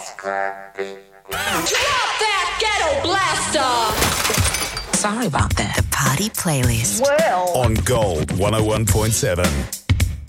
that ghetto blaster! Sorry about that. The Party Playlist. Well. On Gold 101.7.